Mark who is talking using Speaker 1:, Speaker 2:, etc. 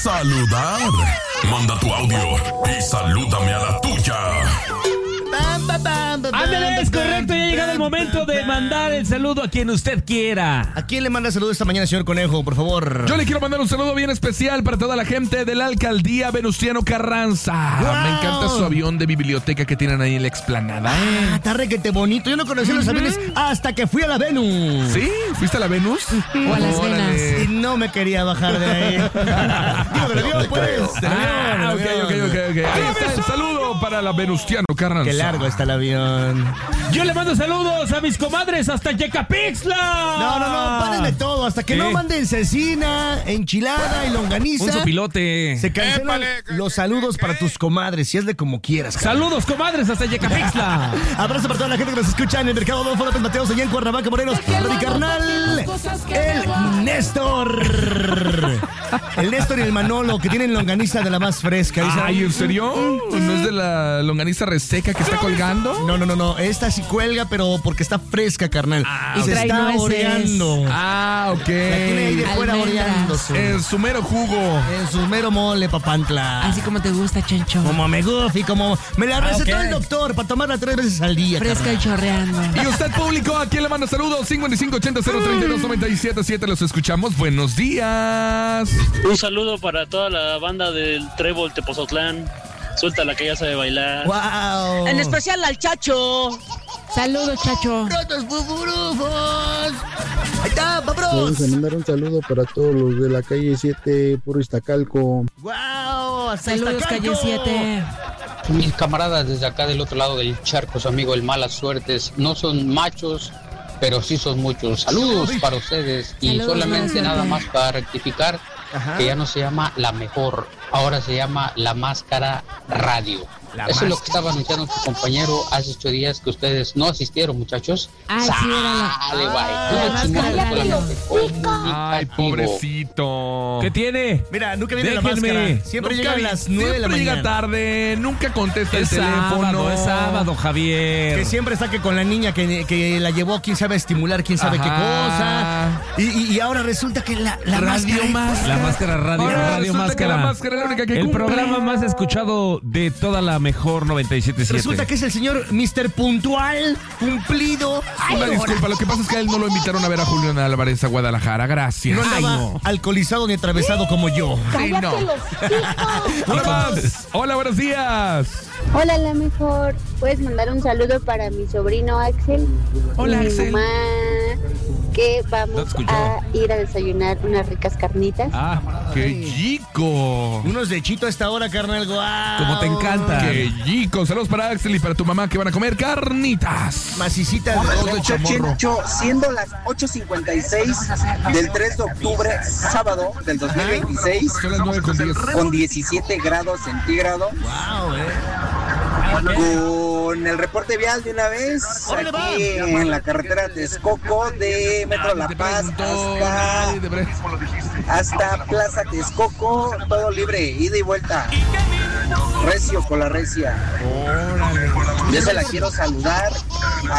Speaker 1: saludar. Manda tu audio y salúdame a la tuya.
Speaker 2: Ándale, es correcto, ya ha llegado el momento de mandar el saludo a quien usted quiera.
Speaker 3: ¿A quién le manda saludo esta mañana, señor Conejo, por favor?
Speaker 4: Yo le quiero mandar un saludo bien especial para toda la gente de la alcaldía Venustiano Carranza.
Speaker 3: ¡Wow!
Speaker 4: Me encanta su avión de biblioteca que tienen ahí en la explanada.
Speaker 3: Está requete bonito. Yo no conocía los aviones hasta que fui a la Venus.
Speaker 4: ¿Sí? ¿Fuiste a la Venus?
Speaker 5: O a Las Venas.
Speaker 3: Y no me quería bajar de ahí. Digo, del avión, pues. Del avión,
Speaker 4: Ok. Ahí está el saludo para la Venustiano Carranza.
Speaker 3: Qué largo está el avión.
Speaker 2: Yo le mando saludos a mis comadres hasta Yecapixtla.
Speaker 3: No, párenme todo. Hasta que no manden cecina, enchilada y longaniza.
Speaker 2: Un sopilote.
Speaker 3: Se cancelan los saludos para tus comadres. Y hazle como quieras, carnal.
Speaker 2: Saludos, comadres, hasta Yecapixla.
Speaker 3: Abrazo para toda la gente que nos escucha en el Mercado Adolfo López Mateos, allá en Cuernavaca, Morelos. Para mi carnal, el Néstor. El Néstor y el Manolo, que tienen longaniza de la más fresca.
Speaker 4: Ay, ¿en serio? ¿No es de la longaniza reseca que está colgando?
Speaker 3: No. Esta sí cuelga, pero porque está fresca, carnal.
Speaker 5: Y
Speaker 3: se
Speaker 5: trae
Speaker 3: está
Speaker 5: nueces.
Speaker 3: oreando.
Speaker 4: Ok.
Speaker 3: La tiene ahí de fuera
Speaker 5: Almendras.
Speaker 3: oreándose.
Speaker 4: En su mero jugo.
Speaker 3: En su mero mole, papantla.
Speaker 5: Así como te gusta, Chencho.
Speaker 3: Como me gusta y como me la recetó
Speaker 2: ok.
Speaker 3: el doctor para tomarla 3 veces al día.
Speaker 5: Fresca y chorreando.
Speaker 4: Y usted, público, ¿a quién le manda saludos? 5580-032-977. Los escuchamos. Buenos días.
Speaker 6: Un saludo para toda la banda del Trébol Tepozotlán. Suéltala que ya sabe bailar.
Speaker 3: ¡Wow!
Speaker 7: En especial al Chacho.
Speaker 5: Saludos, Chacho.
Speaker 3: ¡Rotos pupurufos! ¡Ahí está,
Speaker 8: Vamos
Speaker 3: papros!
Speaker 8: a mandar un saludo para todos los de la calle 7, puro Iztacalco.
Speaker 3: ¡Wow! ¡Hasta
Speaker 5: Saludos,
Speaker 3: Iztacalco!
Speaker 5: calle 7.
Speaker 9: Mis camaradas desde acá del otro lado del charco, su amigo el Malas Suertes, no son machos, pero sí son muchos. Saludos para ustedes y
Speaker 5: Saludos,
Speaker 9: solamente
Speaker 5: Malas
Speaker 9: nada
Speaker 5: Suerte.
Speaker 9: más para rectificar que ya no se llama La Mejor, ahora se llama La Máscara Radio. Eso es lo que estaba anunciando su compañero hace 8 días que ustedes no asistieron, muchachos.
Speaker 5: Ay, sí, era la
Speaker 9: Sale, bye.
Speaker 5: Máscara Radio.
Speaker 4: Ay, pobrecito.
Speaker 2: ¿Qué tiene?
Speaker 3: Mira, nunca viene
Speaker 2: Déjenme.
Speaker 3: la máscara. Siempre llega a las 9 de la
Speaker 4: Siempre
Speaker 3: mañana.
Speaker 4: llega tarde, nunca contesta el
Speaker 2: Es
Speaker 4: teléfono.
Speaker 2: sábado, Javier.
Speaker 3: Que siempre saque con la niña que la llevó, quién sabe, a estimular, quién sabe qué
Speaker 4: Ajá.
Speaker 3: cosa. Y ahora resulta que la
Speaker 4: Radio
Speaker 3: máscara...
Speaker 4: Más.
Speaker 2: La Máscara Radio,
Speaker 4: Ahora
Speaker 2: Radio
Speaker 4: resulta que
Speaker 2: Máscara.
Speaker 4: la Máscara es la única que
Speaker 2: El
Speaker 4: cumple.
Speaker 2: programa más escuchado de toda la mejor 97.7.
Speaker 3: Resulta que es el señor Mr. Puntual, cumplido.
Speaker 4: Una disculpa, lo que pasa es que a él no lo invitaron a ver a Julián Álvarez a Guadalajara. Gracias.
Speaker 3: No andaba alcoholizado ni atravesado como yo.
Speaker 4: Sí, no. Hola, más. Hola, buenos días.
Speaker 10: Hola, la mejor. Puedes mandar un saludo para mi sobrino Axel.
Speaker 4: Hola,
Speaker 10: y
Speaker 4: Axel.
Speaker 10: mi mamá, que
Speaker 2: No
Speaker 10: vamos
Speaker 2: te escuchó.
Speaker 10: a ir a desayunar unas ricas carnitas.
Speaker 2: Ah,
Speaker 4: ¡Qué chico!
Speaker 3: Unos de chito a esta hora, carnal. ¡Guau!
Speaker 2: como te encanta.
Speaker 4: ¡Qué chico! Saludos para Axel y para tu mamá que van a comer carnitas.
Speaker 3: Macicitas.
Speaker 4: Dos de chamorro.
Speaker 11: Siendo las 8:56 del 3 de octubre, sábado del 2026,
Speaker 4: Son las 9:10.
Speaker 11: con 17 grados centígrados,
Speaker 3: ¡Wow,
Speaker 11: con el reporte vial de una vez, aquí en la carretera Texcoco de Metro La
Speaker 4: Te
Speaker 11: Paz
Speaker 4: preguntó, nadie te preguntó.
Speaker 11: hasta Plaza Texcoco, todo libre, ida y vuelta. Recio con la recia. Yo se la quiero saludar